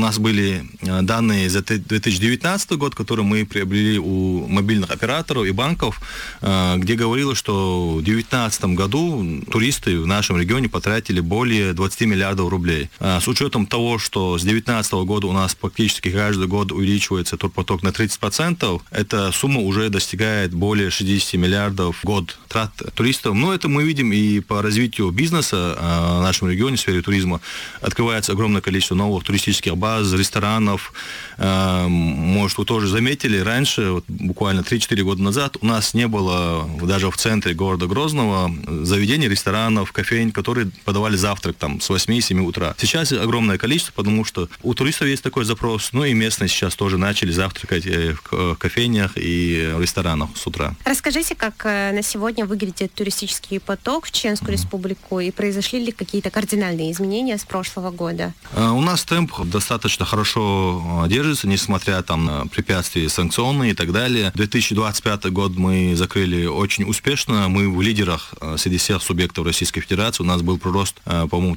нас были данные за 2019 год, которые мы приобрели у мобильных операторов и банков, где говорилось, что в 2019 году туристы в нашем регионе потратили более 20 миллиардов рублей. С учетом того, что с 2019 года у нас практически каждый год увеличивается турпоток на 30%, эта сумма уже достигает более 60 миллиардов в год трат туристов. Но это мы видим и по развитию бизнеса в нашем регионе в сфере туризма. Открывается огромное количество новых туристических баз, ресторанов. Может, вы тоже заметили, раньше, вот буквально 3-4 года назад, у нас не было даже в центре города Грозного заведений, ресторанов, кофеин, которые подавали завтрак там с 8-7 утра. Сейчас огромное количество, потому что у туристов есть такой запрос, ну и местные сейчас тоже начали завтракать в кофейнях и ресторанах с утра. Расскажите, как на сегодня выглядит туристический поток в Чеченскую Республику и произошли ли какие-то кардинальные изменения с прошлого года? У нас темп достаточно хорошо держится, несмотря там на препятствия санкционные и так далее. 2025 год мы закрыли очень успешно. Мы в лидерах среди всех субъектов Российской Федерации. У нас был прирост, по-моему,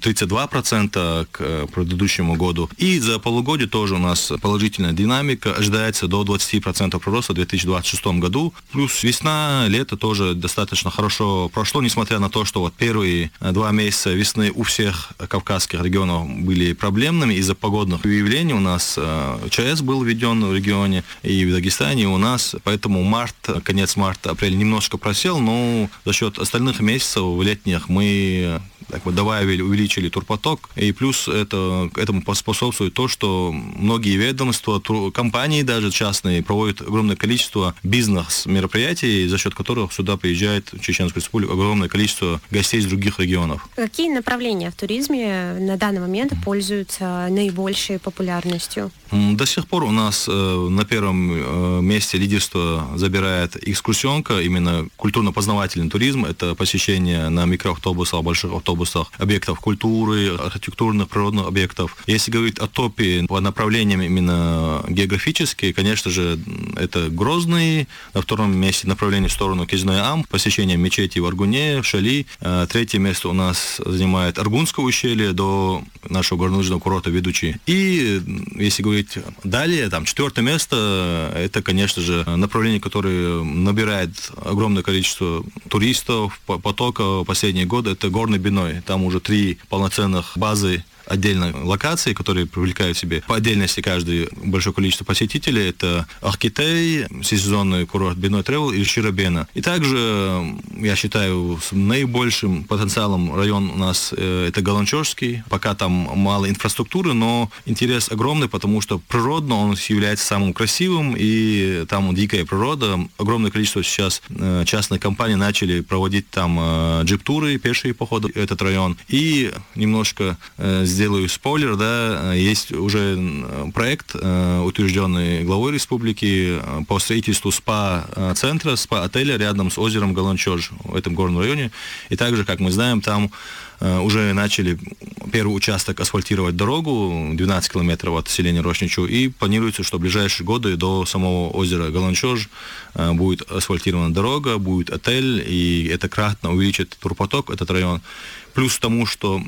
32% к предыдущему году. И за полугодие тоже у нас положительная динамика. Ожидается до 20% прироста в 2026 году. Плюс весна, лето тоже достаточно хорошо прошло, несмотря на то, что вот первые 2 месяца весны у всех кавказских регионов были проблемными из-за погодных явлений. У нас ЧС был введен в регионе и в Дагестане, и у нас. Поэтому конец марта, апрель немножко просел, но за счет остальных месяцев летних мы добавили, увеличили турпоток. И плюс этому поспособствует то, что многие ведомства, компании даже частные проводят огромное количество бизнес-мероприятий, за счет которых сюда приезжает в Чеченскую Республику огромное количество гостей из других регионов. Какие направления в туризме на данный момент пользуются наибольшей популярностью? До сих пор у нас на первом месте лидерство забирает экскурсионка, именно культурно-познавательный туризм. Это посещение на микроавтобусах, больших автобусах, объектов культуры, архитектурных, природных объектов. Если говорить о топе по направлениям именно географические, конечно же, это Грозный, на втором месте направление в сторону Кизной-Ам, посещение мечети в Аргуне, в Шали. Третье место у нас занимает Аргунское ущелье до нашего горнолыжного курорта Ведучий. И если говорить далее, там, 4 место, это, конечно же, направление, которое набирает огромное количество туристов, потока последние годы, это Горный Биной. Там уже 3 полноценных базы отдельной локации, которые привлекают в себе по отдельности каждое большое количество посетителей. Это Ахкитей, всесезонный курорт Биной Тревел и Ширабена. И также, я считаю, с наибольшим потенциалом район у нас это Галанчожский. Пока там мало инфраструктуры, но интерес огромный, потому что природно он является самым красивым, и там дикая природа. Огромное количество сейчас частных компаний начали проводить там джип-туры, пешие походы в этот район. И немножко сделаю спойлер, да, есть уже проект, утвержденный главой республики по строительству спа-центра, спа-отеля рядом с озером Галанчож в этом горном районе. И также, как мы знаем, там уже начали первый участок асфальтировать дорогу, 12 километров от селения Рошничу, и планируется, что в ближайшие годы до самого озера Галанчож будет асфальтирована дорога, будет отель, и это кратно увеличит турпоток, этот район. Плюс к тому, что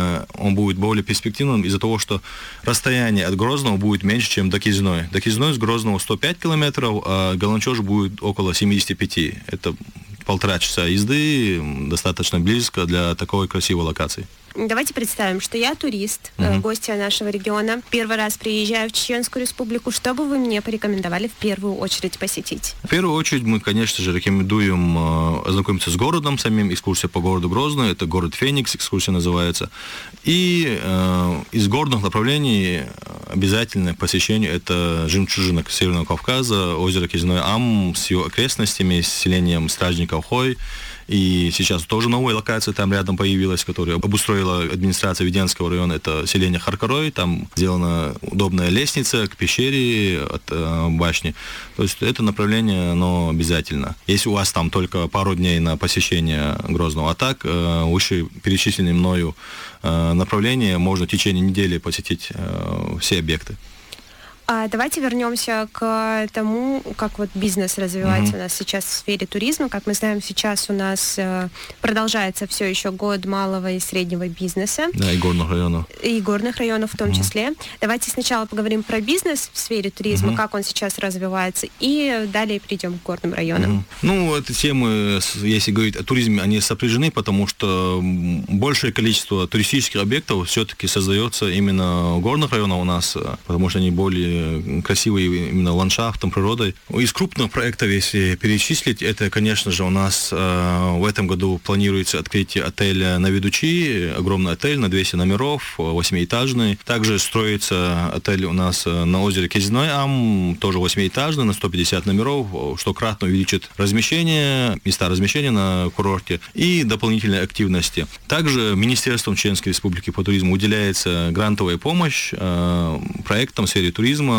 он будет более перспективным из-за того, что расстояние от Грозного будет меньше, чем до Кизной. До Кизной с Грозного 105 километров, а Галанчож будет около 75. Это 1,5 часа езды, достаточно близко для такой красивой локации. Давайте представим, что я турист, гостья нашего региона. Первый раз приезжаю в Чеченскую Республику. Что бы вы мне порекомендовали в первую очередь посетить? В первую очередь мы, конечно же, рекомендуем ознакомиться с городом самим. Экскурсия по городу Грозный. Это город Феникс, экскурсия называется. И из горных направлений обязательное посещение это жемчужина Северного Кавказа, озеро Кизной-Ам с его окрестностями, с селением Стражников Хой. И сейчас тоже новая локация там рядом появилась, которую обустроила администрация Веденского района. Это селение Харкарой. Там сделана удобная лестница к пещере от башни. То есть это направление, оно обязательно. Если у вас там только пару дней на посещение Грозного, а так выше перечисленные мною направления можно в течение недели посетить все объекты. Давайте вернемся к тому, как вот бизнес развивается у нас сейчас в сфере туризма. Как мы знаем, сейчас у нас продолжается все еще год малого и среднего бизнеса. Да, и горных районов. И горных районов в том числе. Давайте сначала поговорим про бизнес в сфере туризма, как он сейчас развивается, и далее перейдем к горным районам. Ну, эти темы, если говорить о туризме, они сопряжены, потому что большее количество туристических объектов все-таки создается именно в горных районах у нас, потому что они более красивые именно ландшафтом, природой. Из крупных проектов, если перечислить, это, конечно же, у нас в этом году планируется открытие отеля на Ведучи, огромный отель на 200 номеров, 8-этажный. Также строится отель у нас на озере Кезиной Ам, тоже 8-этажный, на 150 номеров, что кратно увеличит размещение, места размещения на курорте и дополнительной активности. Также Министерством Чеченской Республики по туризму уделяется грантовая помощь проектам в сфере туризма,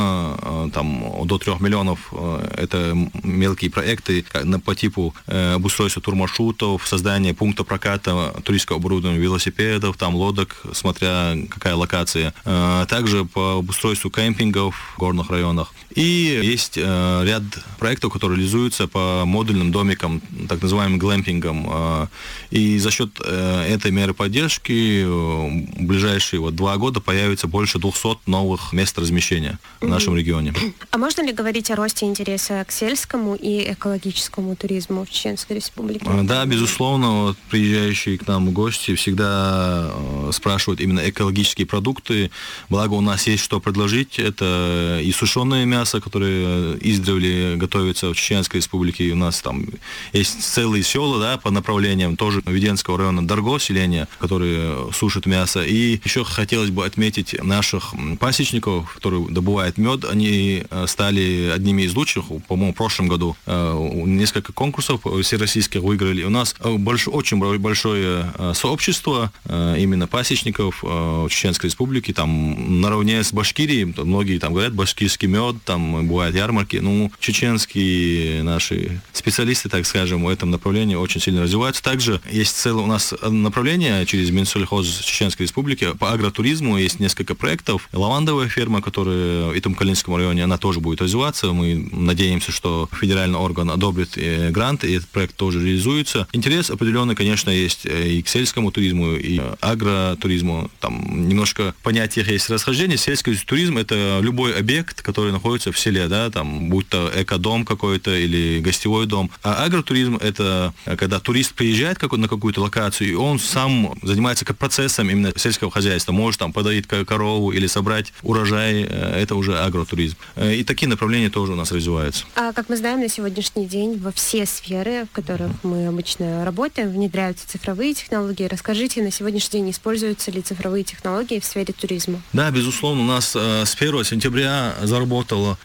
там до 3 миллионов, это мелкие проекты по типу обустройства турмаршрутов, создания пункта проката туристского оборудования, велосипедов, там лодок, смотря какая локация. Также по обустройству кемпингов в горных районах. И есть ряд проектов, которые реализуются по модульным домикам, так называемым глэмпингам. И за счет этой меры поддержки в ближайшие 2 года появится больше 200 новых мест размещения в нашем регионе. А можно ли говорить о росте интереса к сельскому и экологическому туризму в Чеченской Республике? Да, безусловно, приезжающие к нам гости всегда спрашивают именно экологические продукты. Благо у нас есть что предложить. Это и сушеное мясо, которое издревле готовится в Чеченской Республике. У нас там есть целые села, да, по направлениям тоже Веденского района Дарго, селения, которые сушат мясо. И еще хотелось бы отметить наших пасечников, которые добывают мед. Они стали одними из лучших, по-моему, в прошлом году несколько конкурсов всероссийских выиграли. У нас очень большое сообщество именно пасечников в Чеченской Республике, там наравне с Башкирией, многие там говорят башкирский мед, там бывают ярмарки. Ну, чеченские наши специалисты, так скажем, в этом направлении очень сильно развиваются. Также есть целое у нас направление через Минсельхоз Чеченской Республики по агротуризму, есть несколько проектов. Лавандовая ферма, которая в Итум-Калининском районе, она тоже будет развиваться. Мы надеемся, что федеральный орган одобрит грант, и этот проект тоже реализуется. Интерес определенный, конечно, есть и к сельскому туризму, и агротуризму. Там немножко в понятиях есть расхождение. Сельский туризм – это любой объект, который находится в селе, да, там, будь то экодом какой-то или гостевой дом. А агротуризм – это когда турист приезжает на какую-то локацию, и он сам занимается процессом именно сельского хозяйства. Может там подарить корову или собрать урожай, это уже агротуризм. И такие направления тоже у нас развиваются. А как мы знаем, на сегодняшний день во все сферы, в которых мы обычно работаем, внедряются цифровые технологии. Расскажите, на сегодняшний день используются ли цифровые технологии в сфере туризма? Да, безусловно, у нас с 1 сентября заработала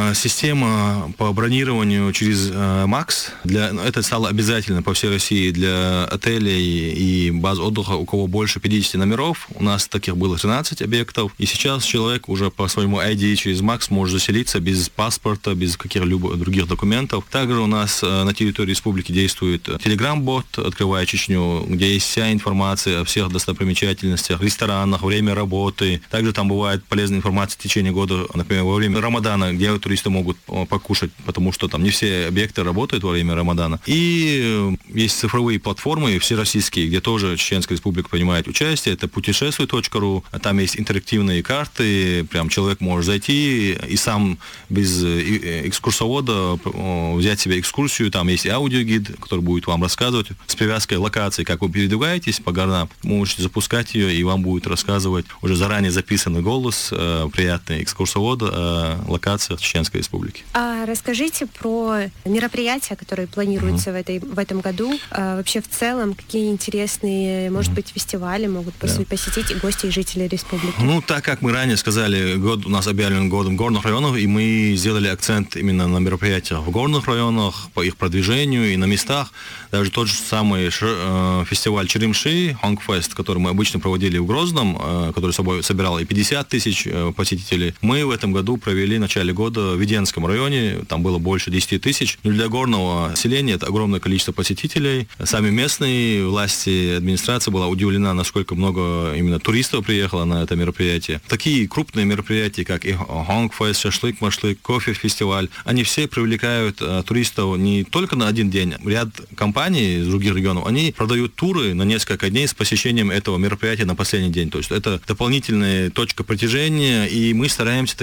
система по бронированию через МАКС. Это стало обязательно по всей России для отелей и баз отдыха, у кого больше 50 номеров. У нас таких было 13 объектов. И сейчас человек уже по своему ID через МАКС может заселиться без паспорта, без каких-либо других документов. Также у нас на территории республики действует Telegram-бот «Открывая Чечню», где есть вся информация о всех достопримечательностях, ресторанах, время работы. Также там бывает полезная информация в течение года, например, во время Рамадана, где туристы могут покушать, потому что там не все объекты работают во время Рамадана. И есть цифровые платформы всероссийские, где тоже Чеченская Республика принимает участие. Это путешествуй.ру. Там есть интерактивные карты. Прям человек может зайти и сам без экскурсовода взять себе экскурсию. Там есть аудиогид, который будет вам рассказывать с привязкой локации, как вы передвигаетесь по горам. Можете запускать ее, и вам будет рассказывать уже заранее записанный голос, приятный экскурсовод о локациях Чеченской Республики. А расскажите про мероприятия, которые планируются в этом году. Вообще в целом, какие интересные, может быть, фестивали могут посетить и гости, и жители республики? Ну, так как мы ранее сказали, год у нас объявлен годом горных районов, и мы сделали акцент именно на мероприятиях в горных районах, по их продвижению и на местах. Даже тот же самый фестиваль Черемши, Хонгфест, который мы обычно проводили в Грозном, который собой собирал и 50 тысяч посетителей, мы в этом году провели в начале года в Веденском районе, там было больше 10 тысяч. Но для горного населения это огромное количество посетителей. Сами местные власти, администрация была удивлена, насколько много именно туристов приехало на это мероприятие. Такие крупные мероприятия, как и Хонгфест, шашлык, машлык, кофе-фестиваль, они все привлекают туристов не только на один день. Ряд компаний из других регионов, они продают туры на несколько дней с посещением этого мероприятия на последний день. То есть это дополнительная точка притяжения, и мы стараемся